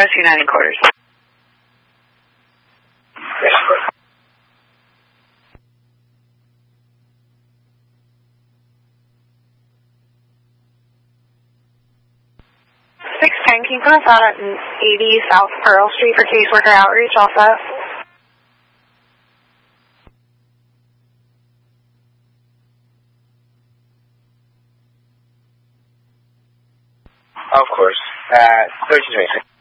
Rescue 90 quarters. Yes, 610, can you put us out at 80 South Pearl Street for caseworker outreach also? of course. 1326.